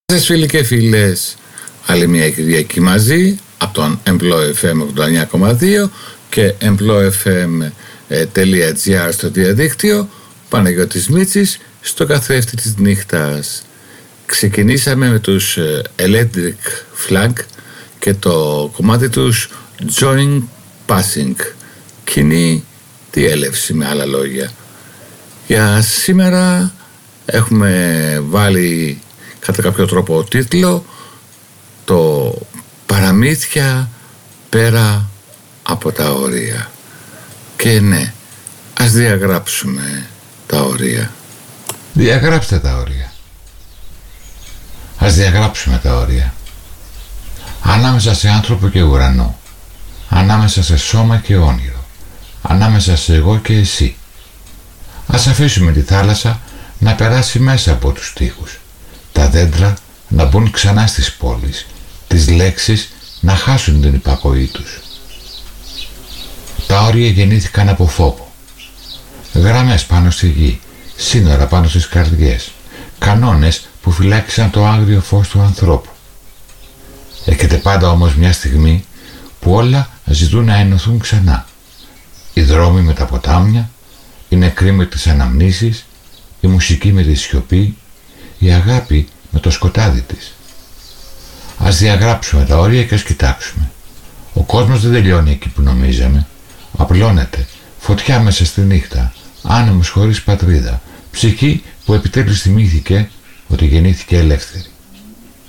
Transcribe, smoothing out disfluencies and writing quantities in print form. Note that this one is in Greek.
Σας φίλοι και φίλες, άλλη μια Κυριακή μαζί από τον Emplo FM 89,2 και emplo.fm.gr στο διαδίκτυο. Παναγιώτης Μίτσης στο καθρέφτη της νύχτας. Ξεκινήσαμε με τους Electric Flag και το κομμάτι τους Joint Passing, κοινή διέλευση με άλλα λόγια. Για σήμερα έχουμε βάλει κατά κάποιο τρόπο τίτλο το «Παραμύθια πέρα από τα όρια». Και ναι, ας διαγράψουμε τα όρια. Διαγράψτε τα όρια. Ας διαγράψουμε τα όρια. Ανάμεσα σε άνθρωπο και ουρανό, ανάμεσα σε σώμα και όνειρο, ανάμεσα σε εγώ και εσύ. Ας αφήσουμε τη θάλασσα να περάσει μέσα από τους τοίχους, τα δέντρα να μπουν ξανά στις πόλεις, τις λέξεις να χάσουν την υπακοή τους. Τα όρια γεννήθηκαν από φόβο. Γραμμές πάνω στη γη, σύνορα πάνω στις καρδιές, κανόνες που φυλάκισαν το άγριο φως του ανθρώπου. Έρχεται πάντα όμως μια στιγμή που όλα ζητούν να ενωθούν ξανά. Οι δρόμοι με τα ποτάμια, οι νεκροί με τις αναμνήσεις, η μουσική με τη σιωπή, η αγάπη με το σκοτάδι της. Ας διαγράψουμε τα όρια και ας κοιτάξουμε. Ο κόσμος δεν τελειώνει εκεί που νομίζαμε. Απλώνεται, φωτιά μέσα στη νύχτα, άνεμος χωρίς πατρίδα, ψυχή που επιτέλους θυμήθηκε ότι γεννήθηκε ελεύθερη.